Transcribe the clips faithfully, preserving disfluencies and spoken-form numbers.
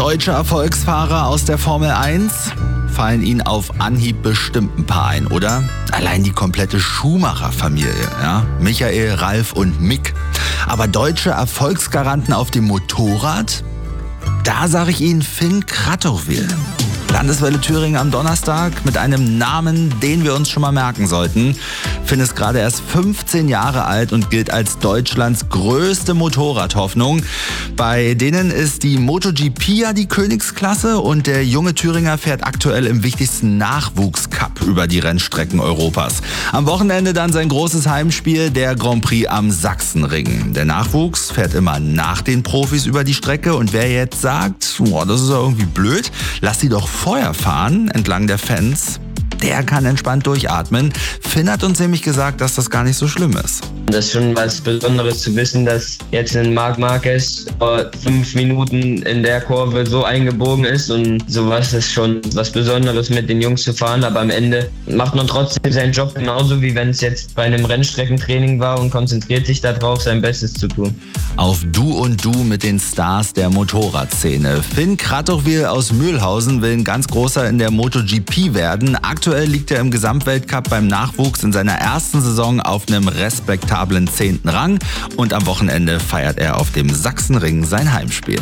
Deutsche Erfolgsfahrer aus der Formel eins? Fallen Ihnen auf Anhieb bestimmt ein paar ein, oder? Allein die komplette Schumacher-Familie, ja? Michael, Ralf und Mick. Aber deutsche Erfolgsgaranten auf dem Motorrad? Da sage ich Ihnen Finn Krattowil. Landeswelle Thüringen am Donnerstag mit einem Namen, den wir uns schon mal merken sollten. Finn ist gerade erst fünfzehn Jahre alt und gilt als Deutschlands größte Motorradhoffnung. Bei denen ist die MotoGP ja die Königsklasse und der junge Thüringer fährt aktuell im wichtigsten Nachwuchscup über die Rennstrecken Europas. Am Wochenende dann sein großes Heimspiel, der Grand Prix am Sachsenring. Der Nachwuchs fährt immer nach den Profis über die Strecke und wer jetzt sagt, boah, das ist ja irgendwie blöd, lass sie doch Feuer fahren entlang der Fans, der kann entspannt durchatmen. Finn hat uns nämlich gesagt, dass das gar nicht so schlimm ist. Das ist schon was Besonderes zu wissen, dass jetzt ein Marc Marquez vor fünf Minuten in der Kurve so eingebogen ist und sowas ist schon was Besonderes mit den Jungs zu fahren, aber am Ende macht man trotzdem seinen Job genauso, wie wenn es jetzt bei einem Rennstreckentraining war und konzentriert sich darauf, sein Bestes zu tun. Auf Du und Du mit den Stars der Motorradszene. Finn Krattowil aus Mühlhausen will ein ganz großer in der MotoGP werden. Aktuell liegt er im Gesamtweltcup beim Nachwuchs in seiner ersten Saison auf einem respektablen zehnten Rang und am Wochenende feiert er auf dem Sachsenring sein Heimspiel.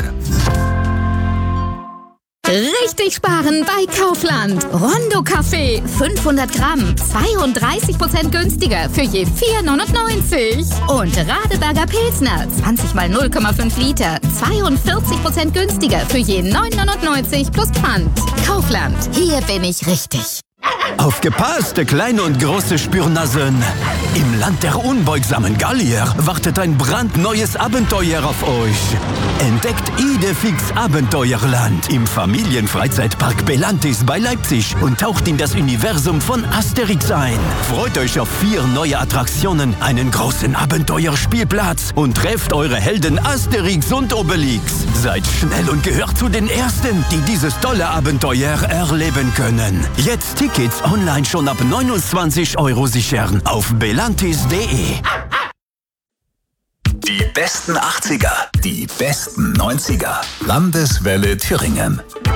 Richtig sparen bei Kaufland. Rondo Kaffee fünfhundert Gramm, zweiunddreißig Prozent günstiger für je vier neunundneunzig. Und Radeberger Pilsner, zwanzig mal null Komma fünf Liter, zweiundvierzig Prozent günstiger für je neun neunundneunzig plus Pfand. Kaufland, hier bin ich richtig. Aufgepasst, kleine und große Spürnasen! Im Land der unbeugsamen Gallier wartet ein brandneues Abenteuer auf euch. Entdeckt Idefix Abenteuerland im Familienfreizeitpark Belantis bei Leipzig und taucht in das Universum von Asterix ein. Freut euch auf vier neue Attraktionen, einen großen Abenteuerspielplatz und trefft eure Helden Asterix und Obelix. Seid schnell und gehört zu den Ersten, die dieses tolle Abenteuer erleben können. Jetzt Tickets online schon ab neunundzwanzig Euro sichern auf belantis punkt de. Die besten achtziger, die besten neunziger. Landeswelle Thüringen.